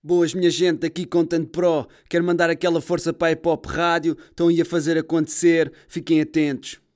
Boas, minha gente, aqui Content Pro. Quero mandar aquela força para a Hip Hop Rádio. Estão aí a fazer acontecer. Fiquem atentos.